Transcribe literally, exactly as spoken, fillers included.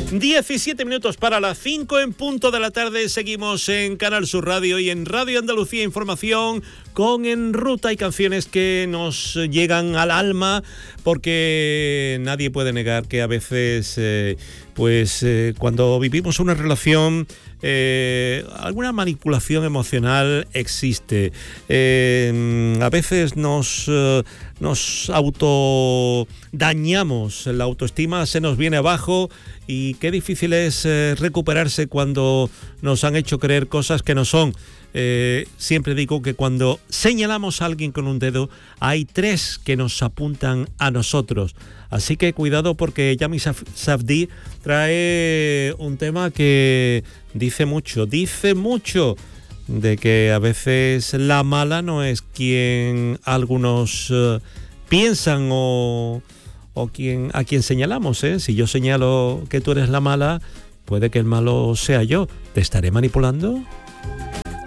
diecisiete minutos para las cinco en punto de la tarde. Seguimos en Canal Sur Radio y en Radio Andalucía Información con En Ruta. Hay canciones que nos llegan al alma porque nadie puede negar que a veces eh, pues eh, cuando vivimos una relación eh, alguna manipulación emocional existe. Eh, a veces nos, eh, nos autodañamos, la autoestima se nos viene abajo y qué difícil es eh, recuperarse cuando nos han hecho creer cosas que no son. Eh, siempre digo que cuando señalamos a alguien con un dedo hay tres que nos apuntan a nosotros, así que cuidado porque Yami Safdie trae un tema que dice mucho, dice mucho de que a veces la mala no es quien algunos uh, piensan o, o quien, a quien señalamos, ¿eh? Si yo señalo que tú eres la mala, puede que el malo sea yo. ¿Te estaré manipulando?